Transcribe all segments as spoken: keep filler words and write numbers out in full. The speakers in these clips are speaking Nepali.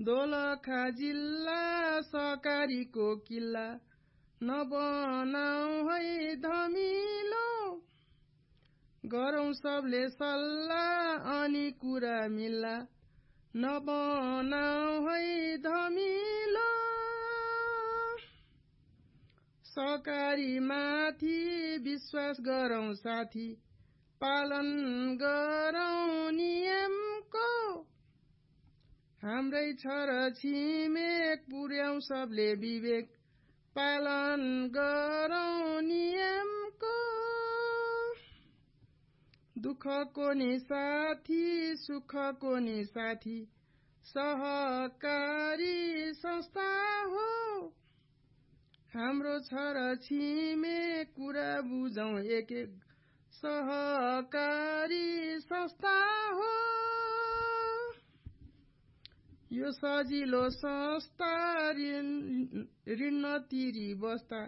दोलखा जिल्ला सहकारीको किल्ला नबनाऊ है धमिलो गरौँ सबले सल्लाह अनि कुरा मिल्ला नबनाऊ है धमिलो सहकारी माथि विश्वास गरौँ साथी पालन गरौँ नियमको हाम्रै छ र छिमेक पुर्याउँ सबले विवेक पालन गरौँ नियमको दुःखको नि साथी सुखको नि साथी सहकारी संस्था हो हाम्रो छ र छिमेक कुरा बुझौँ एक एक सहकारी संस्था हो यो सजिलो संस्था ऋण ऋण नतिरी बस्दा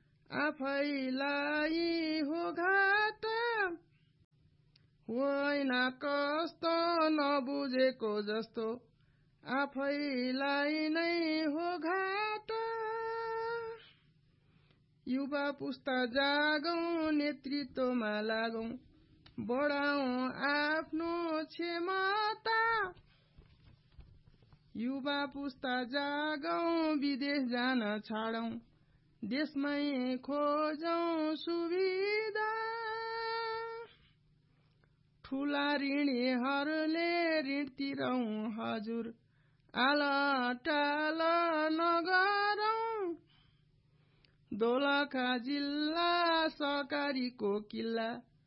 आफैलाई हो घाटा होइन कस्तो नबुझेको जस्तो आफैलाई नै हो घाटा युवा पुस्ता जागौं नेतृत्वमा लागौं बढाउँ आफ्नो क्षमता युवा पुस्ता जागौं विदेश जान छाडौं देशमै खोजौं सुविधा ठुला ऋणीहरूले ऋण तिरौं हजुर आलटाल नगरौं दोलखा जिल्ला सहकारीको किल्ला